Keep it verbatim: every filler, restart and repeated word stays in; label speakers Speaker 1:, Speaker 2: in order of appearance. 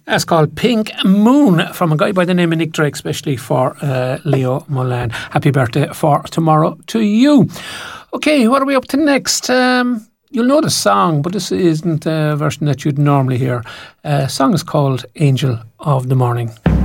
Speaker 1: That's called Pink Moon from a guy by the name of Nick Drake, especially for uh, Leo Mullane. Happy birthday for tomorrow to you. Okay, what are we up to next? Um, you'll know the song, but this isn't a version that you'd normally hear. Uh, the song is called Angel of the Morning.